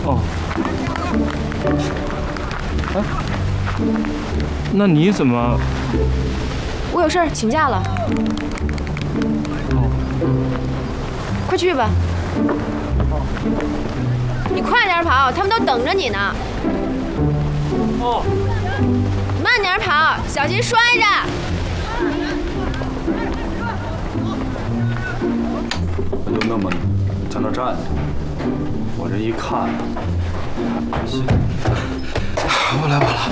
哦。哎，那你怎么？ 我有事儿请假了。 哦。 快去吧。你快点跑，他们都等着你呢。 哦。 慢点跑，小心摔着。 他就那么在那站着，我这一看， 我来晚了。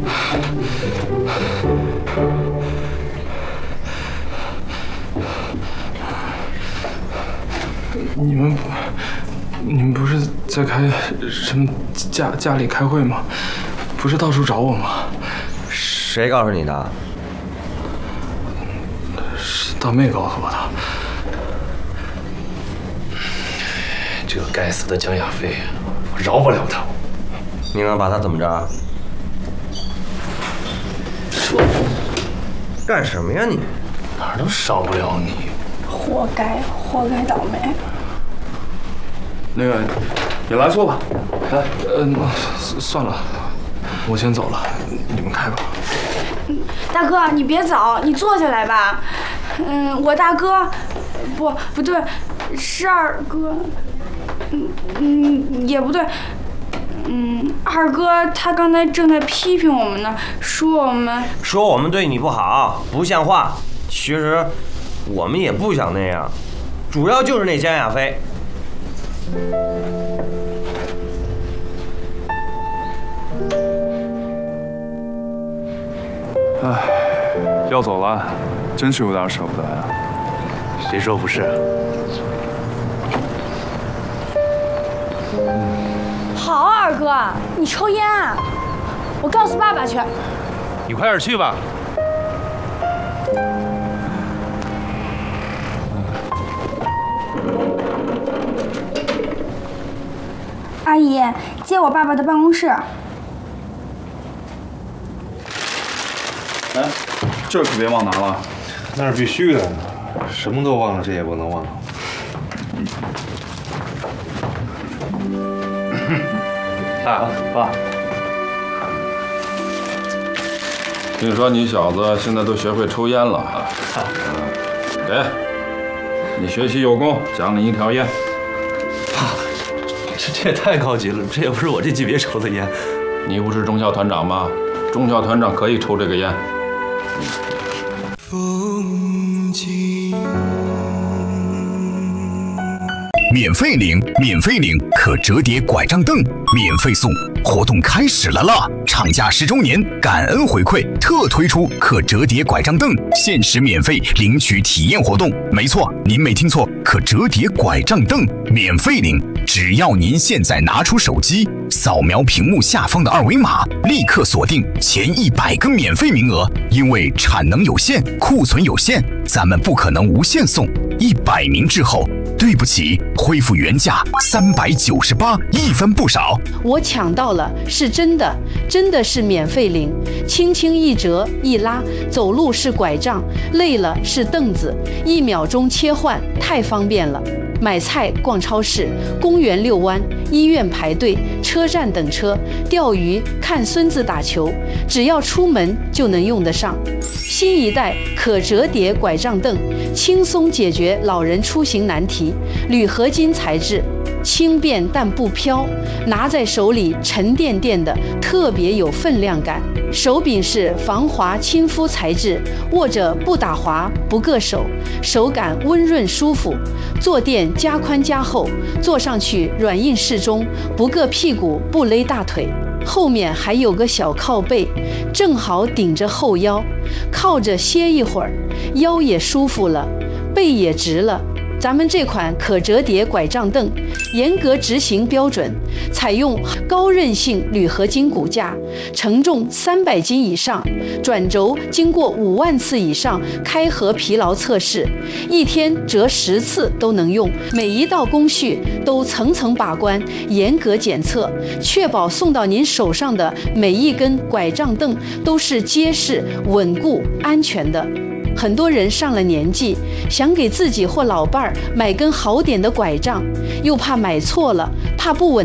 你们不是在开什么家里开会吗？不是到处找我吗？ 谁告诉你的？ 是大妹告诉我的。 这个该死的江亚飞，我饶不了他。 你能把他怎么着？ 说干什么呀你？ 哪儿都少不了你。 活该倒霉。 那个，你来坐吧。来， 算了，我先走了，你们开吧。 大哥，你别走，你坐下来吧。我大哥，不对，是二哥。也不对。二哥他刚才正在批评我们呢，说我们对你不好，不像话。其实我们也不想那样，主要就是那江亚飞。 唉，要走了，真是有点舍不得呀。 谁说不是？ 好啊，二哥，你抽烟啊？我告诉爸爸去。 你快点去吧。 阿姨，借我爸爸的办公室。 哎，这可别忘拿了。 那是必须的，什么都忘了，这也不能忘。 爸，听说你小子现在都学会抽烟了啊？给，你学习有功，奖你1条烟。 爸，这也太高级了，这也不是我这级别抽的烟。 你不是中校团长吗？中校团长可以抽这个烟。 风景。免费领可折叠拐杖凳，免费送，活动开始了啦！厂家10周年感恩回馈，特推出可折叠拐杖凳，限时免费领取体验活动。没错，您没听错，可折叠拐杖凳免费领，只要您现在拿出手机，扫描屏幕下方的2维码，立刻锁定前100个免费名额。因为产能有限，库存有限，咱们不可能无限送。100名之后，对不起，恢复原价398，一分不少。 我抢到了，是真的，真的是免费领，轻轻一折一拉，走路是拐杖，累了是凳子，1秒钟切换，太方便了。买菜、逛超市、公园遛弯、医院排队、车站等车、钓鱼、看孙子打球，只要出门就能用得上。新一代可折叠拐杖凳，轻松解决老人出行难题，铝合金材质，轻便但不飘，拿在手里沉甸甸的，特别有分量感。手柄是防滑亲肤材质，握着不打滑不硌手，手感温润舒服。坐垫加宽加厚，坐上去软硬适中，不硌屁股不勒大腿。后面还有个小靠背，正好顶着后腰，靠着歇一会儿，腰也舒服了，背也直了。咱们这款可折叠拐杖凳严格执行标准，采用高韧性铝合金骨架，承重300斤以上，转轴经过5万次以上开合疲劳测试，1天折10次都能用，每一道工序都层层把关，严格检测，确保送到您手上的每一根拐杖凳都是结实、稳固、安全的。很多人上了年纪，想给自己或老伴儿买根好点的拐杖，又怕买错了，怕不稳